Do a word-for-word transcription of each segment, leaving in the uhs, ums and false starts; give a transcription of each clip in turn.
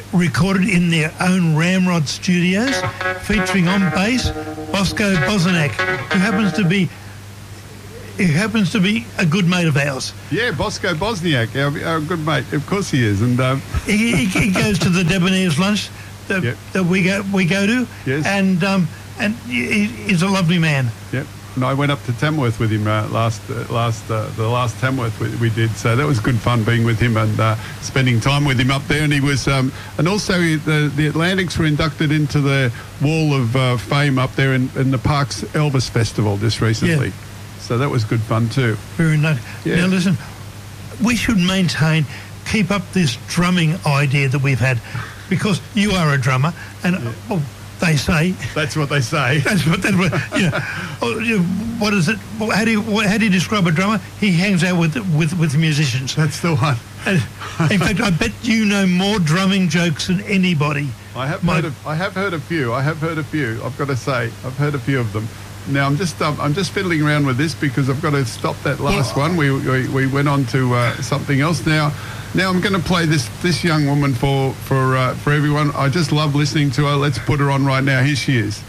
recorded in their own Ramrod studios, featuring on bass Bosco Bosniak, who happens to be who happens to be a good mate of ours. Yeah, Bosco Bosniak, our, our good mate. Of course he is. And um... he, he, he goes to the Debonair's lunch that, yep. that we go we go to, yes. and um, and he, he's a lovely man. Yep. And I went up to Tamworth with him uh, last, uh, last, uh, the last Tamworth we, we did. So that was good fun being with him and uh, spending time with him up there. And he was, um, and also the the Atlantics were inducted into the Wall of uh, Fame up there in, in the Parks Elvis Festival just recently. Yeah. So that was good fun too. Very nice. Yeah. Now listen, we should maintain, keep up this drumming idea that we've had, because you are a drummer, and. Yeah. Oh, they say. That's what they say. That's what. That's what. You know, oh, you know, what is it? How do you what, how do you describe a drummer? He hangs out with with with musicians. That's the one. And in fact, I bet you know more drumming jokes than anybody. I have My, heard. Of, I have heard a few. I have heard a few. I've got to say, I've heard a few of them. Now I'm just um, I'm just fiddling around with this because I've got to stop that last well, one. We, we we went on to uh, something else now. Now I'm going to play this this young woman for for uh, for everyone. I just love listening to her. Let's put her on right now. Here she is.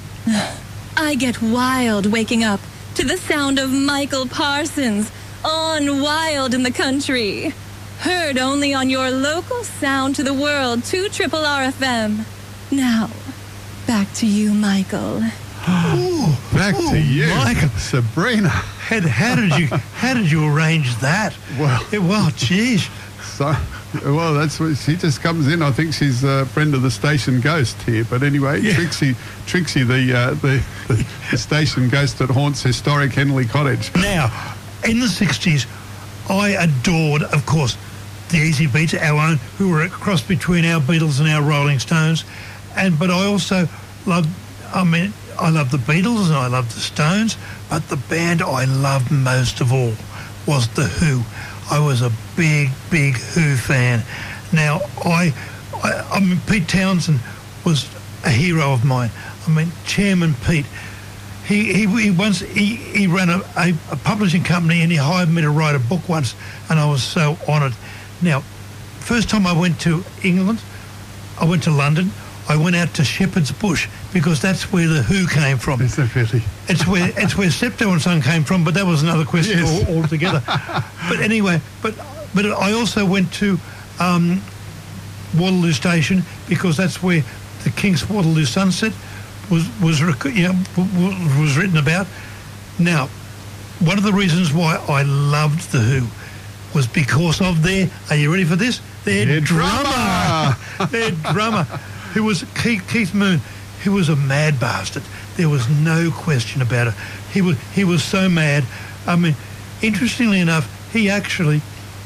I get wild waking up to the sound of Michael Parsons on Wild in the Country. Heard only on your local sound to the world, two Triple R F M. Now, back to you, Michael. oh, Back oh, to you, Michael. Sabrina. How, how did you how did you arrange that? Well, it, well, geez. So, well, that's what she just comes in. I think she's a friend of the station ghost here. But anyway, yeah. Trixie, Trixie, the, uh, the, the the station ghost that haunts historic Henley Cottage. Now, in the sixties, I adored, of course, the Easy Beats, our own, who were a cross between our Beatles and our Rolling Stones, and but I also loved. I mean, I loved the Beatles and I loved the Stones, but the band I loved most of all was the Who. I was a big, big Who fan. Now, I, I, I mean, Pete Townsend was a hero of mine. I mean, Chairman Pete. He he, he once he, he ran a, a, a publishing company and he hired me to write a book once, and I was so honoured. Now, first time I went to England, I went to London. I went out to Shepherd's Bush because that's where the Who came from. It's a pity. It's where it's where Septo and Son came from, but that was another question Yes. all, altogether. But anyway, but but I also went to um, Waterloo Station because that's where the King's Waterloo Sunset was was rec- you know, w- was written about. Now, one of the reasons why I loved the Who was because of their. Are you ready for this? Their, Their drummer. drummer. Their drummer. Who was Keith, Keith Moon, who was a mad bastard. There was no question about it. He was he was so mad. I mean, interestingly enough, he actually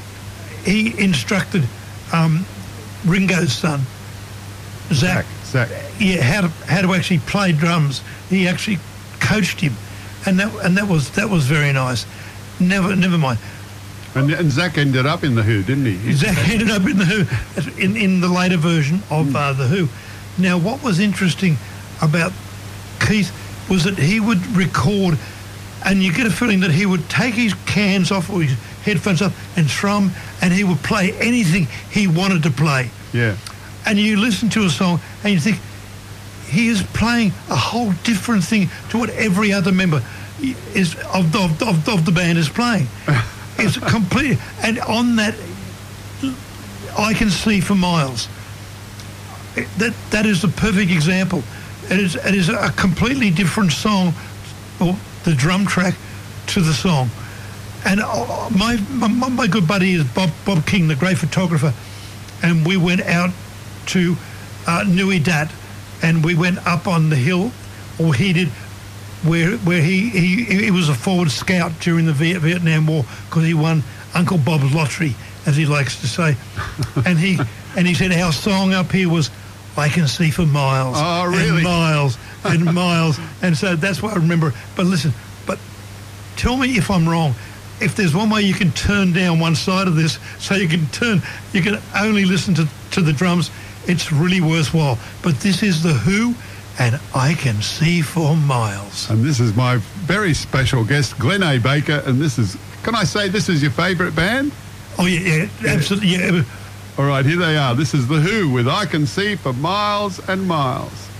he instructed um, Ringo's son, Zach, Zach. yeah, how to how to actually play drums. He actually coached him, and that and that was that was very nice. Never never mind. And, and Zach ended up in the Who, didn't he? He Zach ended up in the Who, in, in the later version of uh, the Who. Now, what was interesting about Keith was that he would record, and you get a feeling that he would take his cans off or his headphones off and throw them, and he would play anything he wanted to play. Yeah. And you listen to a song and you think, he is playing a whole different thing to what every other member is of, of, of, of the band is playing. It's complete, and on that, I Can See for Miles. It, that that is the perfect example. It is it is a completely different song, or the drum track, to the song. And uh, my, my my good buddy is Bob Bob King, the great photographer, and we went out to uh, Nui Dat, and we went up on the hill, or he did. Where where he, he he was a forward scout during the Viet- Vietnam War because he won Uncle Bob's lottery, as he likes to say, and he and he said our song up here was I Can See for Miles. Oh, really? And miles and miles, and so that's what I remember. But listen, but tell me if I'm wrong. If there's one way you can turn down one side of this, so you can turn, you can only listen to to the drums. It's really worthwhile. But this is the Who. And I Can See for Miles. And this is my very special guest, Glenn A. Baker. And this is, can I say this is your favourite band? Oh, yeah, yeah, absolutely. Yeah. All right, here they are. This is The Who with I Can See for Miles and Miles.